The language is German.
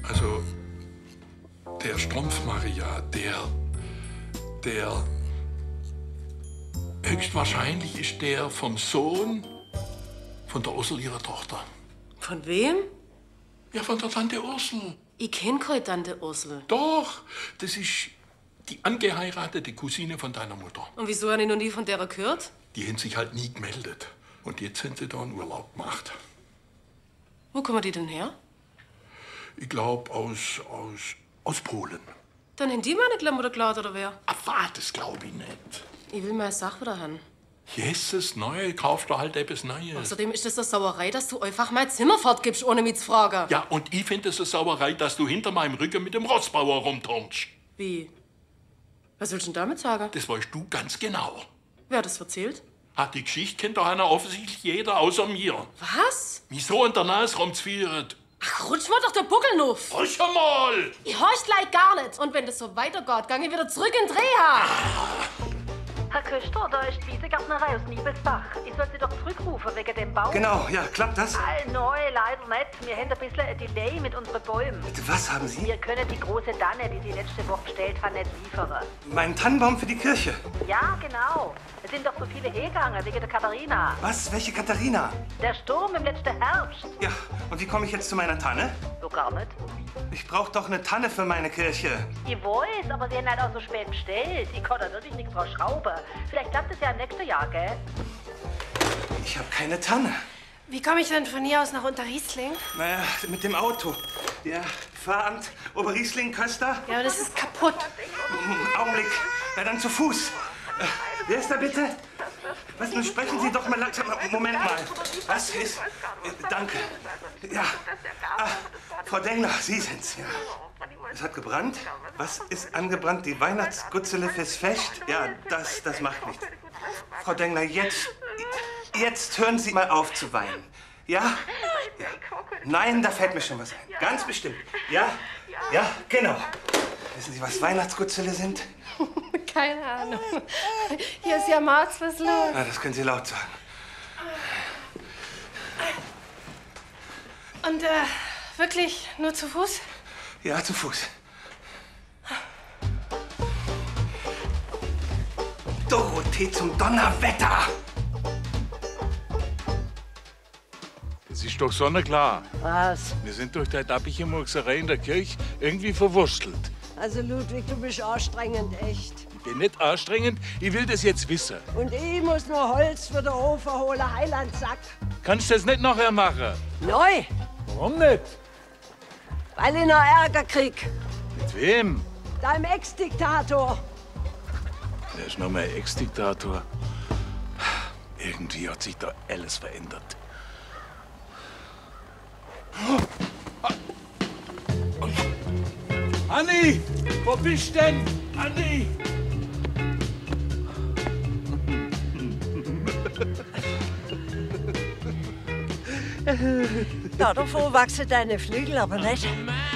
Also, der Strumpf, Maria, der höchstwahrscheinlich ist der vom Sohn von der Ursel, ihrer Tochter. Von wem? Ja, von der Tante Ursel. Ich kenn keine Tante Ursel. Doch, das ist die angeheiratete Cousine von deiner Mutter. Und wieso habe ich noch nie von der gehört? Die haben sich halt nie gemeldet. Und jetzt sind sie da einen Urlaub gemacht. Wo kommen die denn her? Ich glaube, aus Polen. Dann haben die meine Klamotten geklaut, oder wer? Aber das glaube ich nicht. Ich will meine Sache wieder haben. Jesus, neu, kaufst du halt etwas Neues. Außerdem ist das eine Sauerei, dass du einfach mein Zimmer fortgibst, ohne mich zu fragen. Ja, und ich finde es eine Sauerei, dass du hinter meinem Rücken mit dem Rotzbauer rumturnst. Wie? Was willst du denn damit sagen? Das weißt du ganz genau. Wer hat das erzählt? Hat die Geschichte kennt doch einer offensichtlich jeder außer mir. Was? Mich so in der Nase rumzwiehert. Ach, rutsch mir doch der Buckel auf. Horch mal! Ich horch gleich gar nicht. Und wenn das so weitergeht, gang ich wieder zurück in den Dreher. Herr Köster, da ist die Wiesegärtnerei aus Niebelsbach. Ich soll Sie doch zurückrufen wegen dem Baum. Genau, ja, klappt das? Neu, leider nicht. Wir haben ein bisschen ein Delay mit unseren Bäumen. Was haben Sie? Wir können die große Tanne, die Sie letzte Woche bestellt haben, nicht liefern. Mein Tannenbaum für die Kirche. Ja, genau. Es sind doch so viele hergegangen wegen der Katharina. Was? Welche Katharina? Der Sturm im letzten Herbst. Ja, und wie komme ich jetzt zu meiner Tanne? So gar nicht. Ich brauche doch eine Tanne für meine Kirche. Ich weiß, aber Sie haben halt auch so spät bestellt. Ich kann da wirklich nichts draus schrauben. Vielleicht klappt es ja im nächsten Jahr, gell? Ich habe keine Tanne. Wie komme ich denn von hier aus nach Unterriesling? Naja, mit dem Auto. Ja, Pfarramt Oberriesling-Köster. Ja, aber das ist kaputt. Augenblick. Na dann zu Fuß. Wer ist da bitte? Was, nun sprechen Sie doch mal langsam. Moment mal. Was ist... danke. Ja. Ah, Frau Dengler, Sie sind's, ja. Es hat gebrannt? Was ist angebrannt? Die Weihnachtsgutzele fürs Fest? Ja, das macht nichts. Frau Dengler, jetzt hören Sie mal auf zu weinen. Ja? Ja. Nein, da fällt mir schon was ein. Ganz bestimmt. Ja? Ja, genau. Wissen Sie, was Weihnachtsgutzele sind? Keine Ahnung. Hier ist ja Marz, was los? Ja, das können Sie laut sagen. Und wirklich nur zu Fuß? Ja, zu Fuß. Dorothee zum Donnerwetter! Das ist doch sonnenklar. Was? Wir sind durch die dappische Murkserei in der Kirche irgendwie verwurstelt. Also Ludwig, du bist anstrengend, echt. Ich bin nicht anstrengend, ich will das jetzt wissen. Und ich muss nur Holz für den Ofen holen, Heilandsack. Kannst du das nicht nachher machen? Neu, Warum nicht? weil ich noch Ärger krieg. Mit wem? Deinem Ex-Diktator. Der ist noch mein Ex-Diktator. Irgendwie hat sich da alles verändert. Anni! Wo bist denn? Anni! Ja, davon wachsen deine Flügel aber nicht.